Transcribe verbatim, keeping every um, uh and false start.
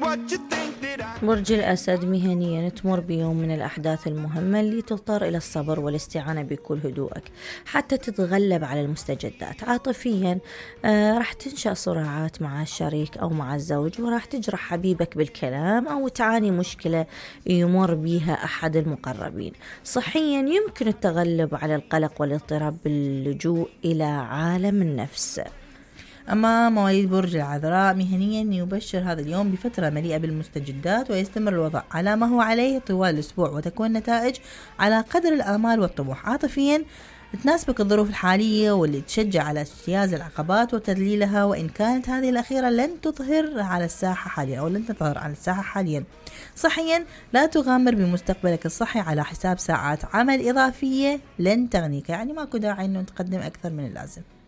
برج الأسد مهنيا تمر بيوم من الأحداث المهمة اللي تضطر إلى الصبر والاستعانة بكل هدوءك حتى تتغلب على المستجدات. عاطفيا آه راح تنشأ صراعات مع الشريك أو مع الزوج، وراح تجرح حبيبك بالكلام أو تعاني مشكلة يمر بها أحد المقربين. صحيا يمكن التغلب على القلق والاضطراب باللجوء إلى عالم النفس. أما مواليد برج العذراء مهنيا يبشر هذا اليوم بفترة مليئة بالمستجدات، ويستمر الوضع على ما هو عليه طوال الأسبوع، وتكون النتائج على قدر الآمال والطموح. عاطفيا تناسبك الظروف الحالية واللي تشجع على اجتياز العقبات وتذليلها، وإن كانت هذه الأخيرة لن تظهر على الساحة حاليا أو لن تظهر على الساحة حاليا. صحيا لا تغامر بمستقبلك الصحي على حساب ساعات عمل إضافية لن تغنيك، يعني ماكو داعي أنه تقدم أكثر من اللازم.